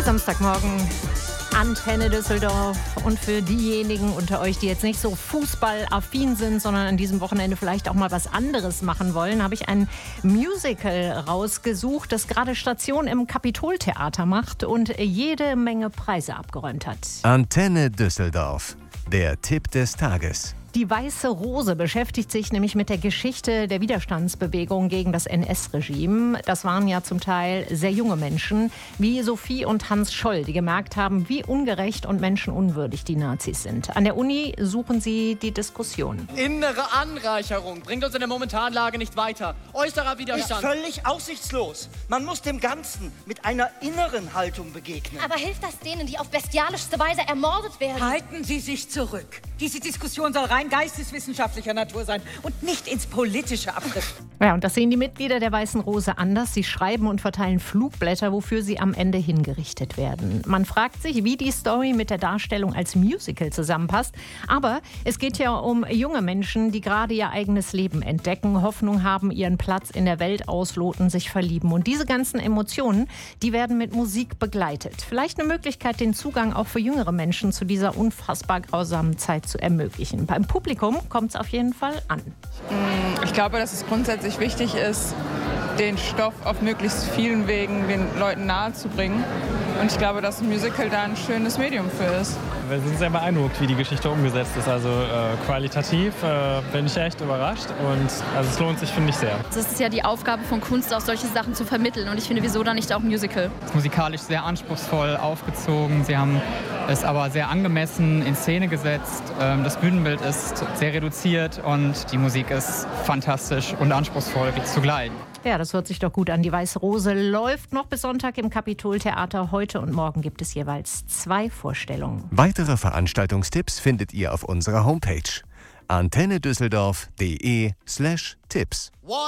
Samstagmorgen, Antenne Düsseldorf. Und für diejenigen unter euch, die jetzt nicht so fußballaffin sind, sondern an diesem Wochenende vielleicht auch mal was anderes machen wollen, habe ich ein Musical rausgesucht, das gerade Station im Kapitoltheater macht und jede Menge Preise abgeräumt hat. Antenne Düsseldorf, der Tipp des Tages. Die Weiße Rose beschäftigt sich nämlich mit der Geschichte der Widerstandsbewegung gegen das NS-Regime. Das waren ja zum Teil sehr junge Menschen, wie Sophie und Hans Scholl, die gemerkt haben, wie ungerecht und menschenunwürdig die Nazis sind. An der Uni suchen sie die Diskussion. Innere Anreicherung bringt uns in der momentanen Lage nicht weiter. Äußerer Widerstand ist völlig aussichtslos. Man muss dem Ganzen mit einer inneren Haltung begegnen. Aber hilft das denen, die auf bestialischste Weise ermordet werden? Halten Sie sich zurück. Diese Diskussion soll rein geisteswissenschaftlicher Natur sein und nicht ins Politische abdriften. Ja, und das sehen die Mitglieder der Weißen Rose anders. Sie schreiben und verteilen Flugblätter, wofür sie am Ende hingerichtet werden. Man fragt sich, wie die Story mit der Darstellung als Musical zusammenpasst. Aber es geht ja um junge Menschen, die gerade ihr eigenes Leben entdecken, Hoffnung haben, ihren Platz in der Welt ausloten, sich verlieben. Und diese ganzen Emotionen, die werden mit Musik begleitet. Vielleicht eine Möglichkeit, den Zugang auch für jüngere Menschen zu dieser unfassbar grausamen Zeit zu ermöglichen. Beim Publikum kommt es auf jeden Fall an. Ich glaube, dass es grundsätzlich wichtig ist, den Stoff auf möglichst vielen Wegen den Leuten nahezubringen. Und ich glaube, dass ein Musical da ein schönes Medium für ist. Wir sind sehr beeindruckt, wie die Geschichte umgesetzt ist. Also qualitativ bin ich echt überrascht und also es lohnt sich, finde ich, sehr. Es ist ja die Aufgabe von Kunst, auch solche Sachen zu vermitteln. Und ich finde, wieso dann nicht auch ein Musical? Es ist musikalisch sehr anspruchsvoll aufgezogen. Sie haben es aber sehr angemessen in Szene gesetzt. Das Bühnenbild ist sehr reduziert und die Musik ist fantastisch und anspruchsvoll zugleich. Ja, das hört sich doch gut an. Die Weiße Rose läuft noch bis Sonntag im Kapitoltheater. Heute und morgen gibt es jeweils 2 Vorstellungen. Weitere Veranstaltungstipps findet ihr auf unserer Homepage antennedüsseldorf.de/Tipps.